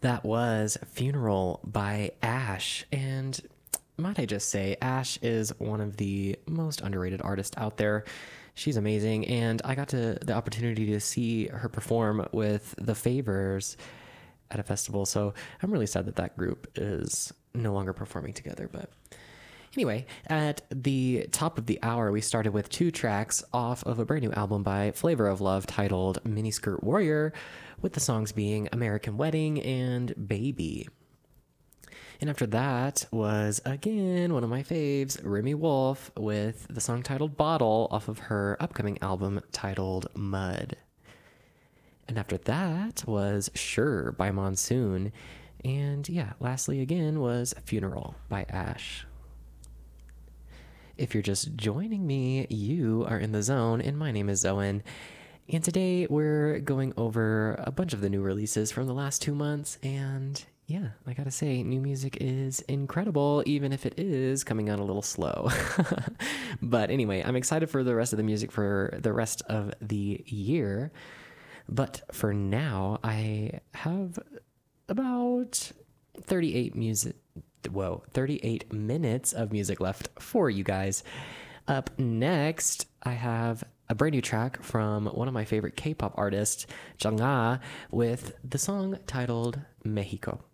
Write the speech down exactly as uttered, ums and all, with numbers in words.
That was Funeral by Ash. And might I just say, Ash is one of the most underrated artists out there. She's amazing. And I got to the opportunity to see her perform with The Favors at a festival. So I'm really sad that that group is no longer performing together. But anyway, at the top of the hour, we started with two tracks off of a brand new album by Flavor of Love titled Miniskirt Warrior, with the songs being American Wedding and Baby. And after that was, again, one of my faves, Remy Wolf, with the song titled Bottle off of her upcoming album titled Mud. And after that was Sure by Monsoon. And yeah, lastly again was Funeral by Ash. If you're just joining me, you are in the zone, and my name is Zoen. And today we're going over a bunch of the new releases from the last two months, and yeah, I gotta say, new music is incredible, even if it is coming out a little slow. But anyway, I'm excited for the rest of the music for the rest of the year. But for now, I have about thirty-eight music, whoa, thirty-eight minutes of music left for you guys. Up next, I have a brand new track from one of my favorite K-pop artists, Jung Ah, with the song titled Mexico.